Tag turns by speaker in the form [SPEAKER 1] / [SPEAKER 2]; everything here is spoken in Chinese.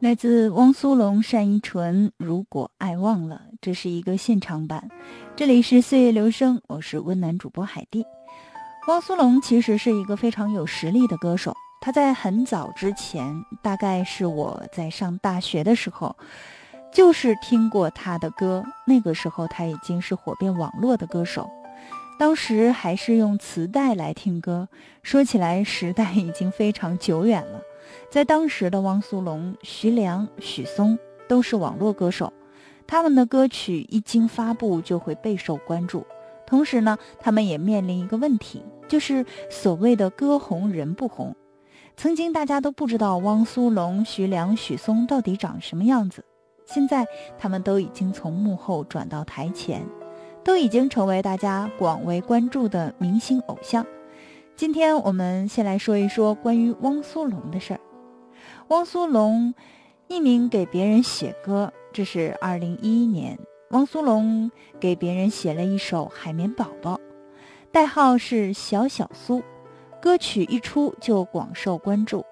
[SPEAKER 1] 来自汪苏泷、单依纯，《如果爱忘了》，这是一个现场版。这里是岁月留声，我是温暖主播海蒂。汪苏泷其实是一个非常有实力的歌手，他在很早之前，大概是我在上大学的时候，就是听过他的歌。那个时候他已经是火遍网络的歌手，当时还是用磁带来听歌，说起来时代已经非常久远了。在当时的汪苏泷、徐良、许嵩都是网络歌手，他们的歌曲一经发布就会备受关注。同时呢，他们也面临一个问题，就是所谓的歌红人不红。曾经大家都不知道汪苏泷、徐良、许嵩到底长什么样子，现在他们都已经从幕后转到台前，都已经成为大家广为关注的明星偶像。今天我们先来说一说关于汪苏泷的事儿。汪苏泷艺名给别人写歌，这是2011年，汪苏泷给别人写了一首《海绵宝宝》，代号是小小苏。歌曲一出就广受关注，